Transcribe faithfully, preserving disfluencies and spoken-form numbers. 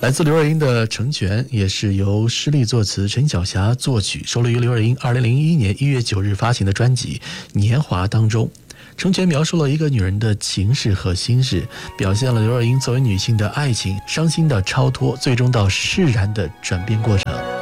来自刘若英的《成全》，也是由施力作词，陈小霞作曲，收录于刘若英二零零一年一月九日发行的专辑《年华》当中。《成全》描述了一个女人的情事和心事，表现了刘若英作为女性的爱情、伤心的超脱，最终到释然的转变过程。